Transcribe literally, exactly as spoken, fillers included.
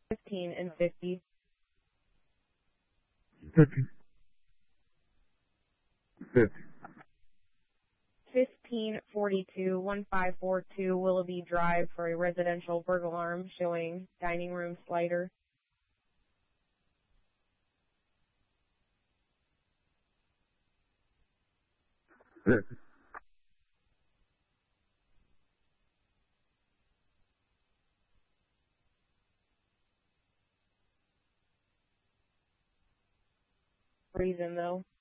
fifteen and fifty. Fifty. Fifty. fifteen forty-two, one five four two Willoughby Drive for a residential burglar alarm showing dining room slider. Fifty. Reason though.